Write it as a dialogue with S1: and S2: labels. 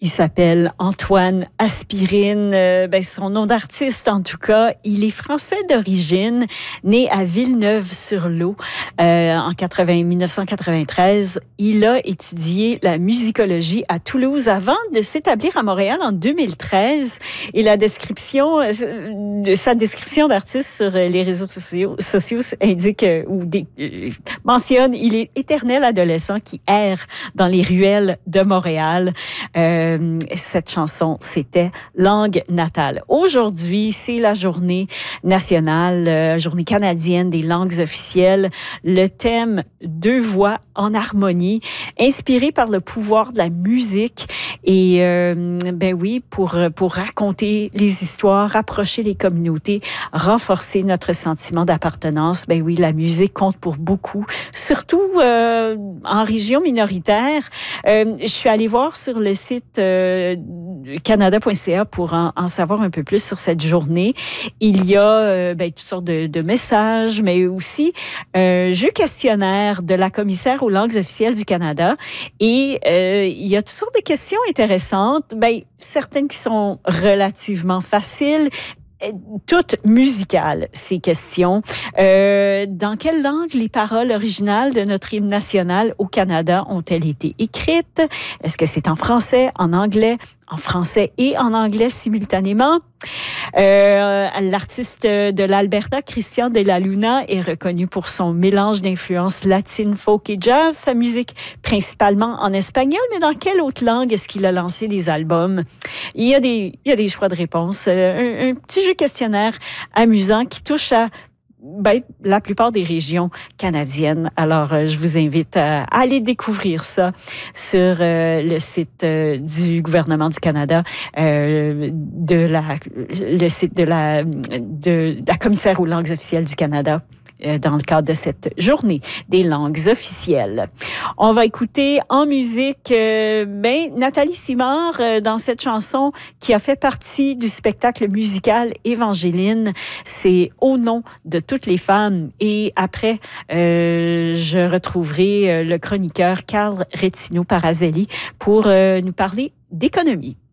S1: Il s'appelle Antoine Aspirine. Son nom d'artiste, en tout cas. Il est français d'origine, né à Villeneuve-sur-Lot en 1993. Il a étudié la musicologie à Toulouse avant de s'établir à Montréal en 2013. Et sa description d'artiste sur les réseaux sociaux indique mentionne il est éternel adolescent qui erre dans les ruelles de Montréal. Cette chanson, c'était Langue natale. Aujourd'hui, c'est la journée nationale, journée canadienne des langues officielles. Le thème « Deux voix en harmonie », inspiré par le pouvoir de la musique. Et pour raconter les histoires, rapprocher les communautés, renforcer notre sentiment d'appartenance. La musique compte pour beaucoup, surtout en région minoritaire. Je suis allée voir sur le site canada.ca pour en savoir un peu plus sur cette journée. Il y a toutes sortes de messages, mais aussi un jeu questionnaire de la commissaire aux langues officielles du Canada. Et il y a toutes sortes de questions intéressantes, certaines qui sont relativement faciles, toutes musicales, ces questions. Dans quelle langue les paroles originales de notre hymne national au Canada ont-elles été écrites? Est-ce que c'est en français, en anglais, en français et en anglais simultanément? L'artiste de l'Alberta, Christian de la Luna, est reconnu pour son mélange d'influences latines, folk et jazz. Sa musique principalement en espagnol, mais dans quelle autre langue est-ce qu'il a lancé des albums? Il y a des choix de réponses. Un petit jeu questionnaire amusant qui touche à la plupart des régions canadiennes. Alors, je vous invite à aller découvrir ça sur le site du gouvernement du Canada, le site de la commissaire aux langues officielles du Canada, dans le cadre de cette journée des langues officielles. On va écouter en musique Nathalie Simard dans cette chanson qui a fait partie du spectacle musical Évangéline. C'est Au nom de toutes les femmes. Et après, je retrouverai le chroniqueur Carl Retino Parazelli pour nous parler d'économie.